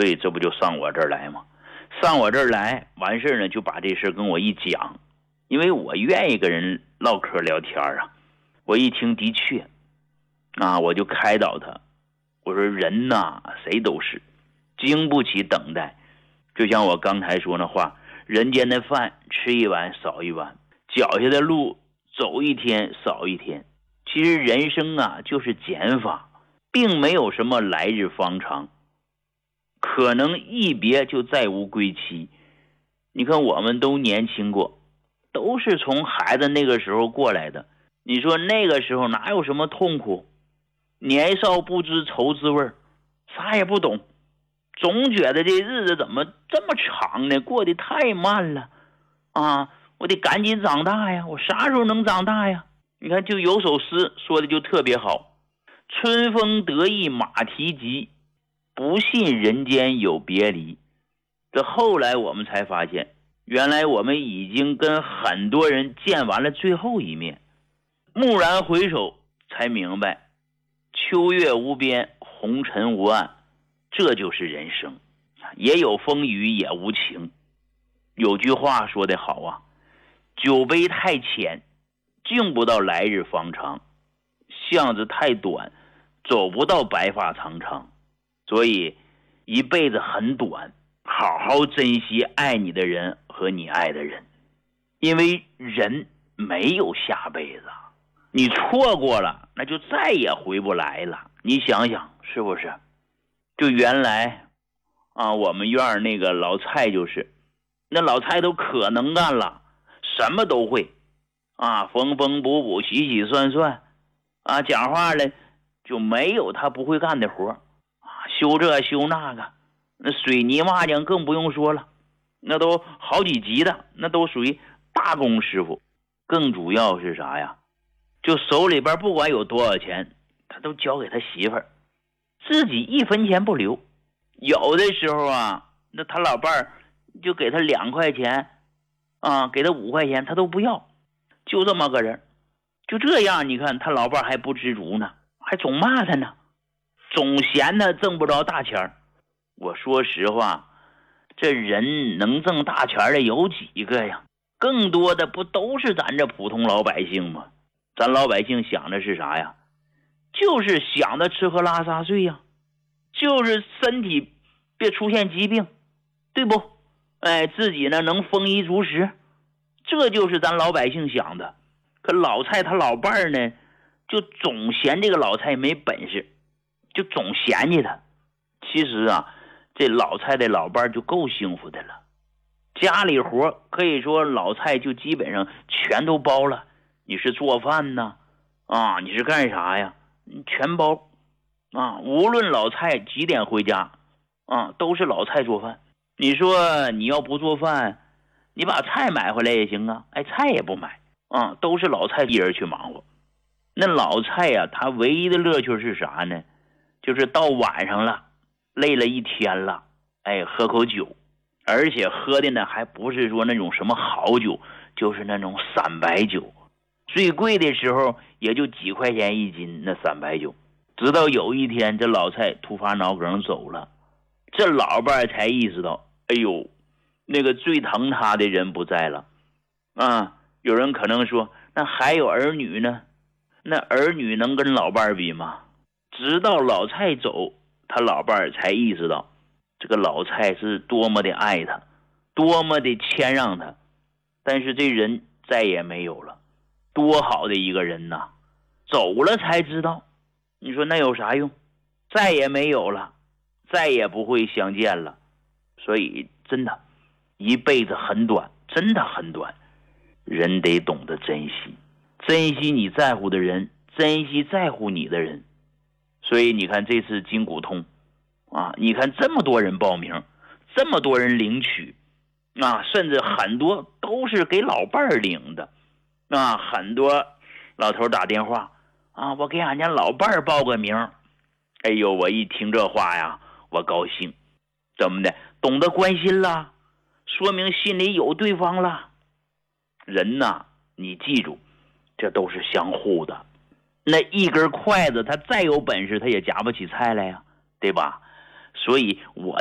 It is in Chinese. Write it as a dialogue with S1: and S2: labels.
S1: 所以这不就上我这儿来吗？上我这儿来完事呢，就把这事跟我一讲，因为我愿意跟人唠嗑聊天啊。我一听的确我就开导他，我说人呐，谁都是经不起等待，就像我刚才说那话，人间的饭吃一碗少一碗，脚下的路走一天少一天。其实人生就是减法，并没有什么来日方长，可能一别就再无归期。你看我们都年轻过，都是从孩子那个时候过来的，你说那个时候哪有什么痛苦，年少不知愁滋味，啥也不懂，总觉得这日子怎么这么长呢，过得太慢了我得赶紧长大呀，我啥时候能长大呀？你看就有首诗说的就特别好，春风得意马蹄疾，不信人间有别离。这后来我们才发现，原来我们已经跟很多人见完了最后一面。蓦然回首才明白，秋月无边，红尘无岸，这就是人生，也有风雨也无情。有句话说得好酒杯太浅，敬不到来日方长，巷子太短，走不到白发苍苍。所以一辈子很短，好好珍惜爱你的人和你爱的人，因为人没有下辈子，你错过了那就再也回不来了。你想想是不是？就原来我们院那个老蔡就是，那老蔡都可能干了，什么都会缝缝补补洗洗涮涮讲话了就没有他不会干的活修这修那个，那水泥抹匠更不用说了，那都好几级的，那都属于大工师傅。更主要是啥呀？就手里边不管有多少钱，他都交给他媳妇儿，自己一分钱不留。有的时候那他老伴儿就给他2块钱给他5块钱他都不要，就这么个人。就这样，你看他老伴儿还不知足呢，还总骂他呢，总嫌他挣不着大钱。我说实话，这人能挣大钱的有几个呀？更多的不都是咱这普通老百姓吗？咱老百姓想的是啥呀？就是想着吃喝拉撒睡呀，就是身体别出现疾病，对不？自己呢能丰衣足食，这就是咱老百姓想的。可老蔡他老伴儿呢，就总嫌这个老蔡没本事，就总嫌弃他。其实这老蔡的老伴儿就够幸福的了，家里活可以说老蔡就基本上全都包了。你是做饭呢你是干啥呀？全包无论老蔡几点回家都是老蔡做饭。你说你要不做饭，你把菜买回来也行菜也不买都是老蔡一人去忙活。那老蔡他唯一的乐趣是啥呢？就是到晚上了，累了一天了，喝口酒，而且喝的呢还不是说那种什么好酒，就是那种散白酒，最贵的时候也就几块钱一斤那散白酒。直到有一天这老蔡突发脑梗走了，这老伴才意识到，哎呦，那个最疼他的人不在了有人可能说，那还有儿女呢？那儿女能跟老伴比吗？直到老蔡走，他老伴才意识到，这个老蔡是多么的爱他，多么的谦让他。但是这人再也没有了，多好的一个人呐！走了才知道，你说那有啥用？再也没有了，再也不会相见了。所以真的一辈子很短，真的很短，人得懂得珍惜，珍惜你在乎的人，珍惜在乎你的人。所以你看这次筋骨通你看这么多人报名，这么多人领取甚至很多都是给老伴儿领的很多老头打电话我给俺家老伴儿报个名。哎呦，我一听这话呀，我高兴。怎么的？懂得关心了，说明心里有对方了。人你记住，这都是相互的。那一根筷子他再有本事他也夹不起菜来呀，对吧？所以我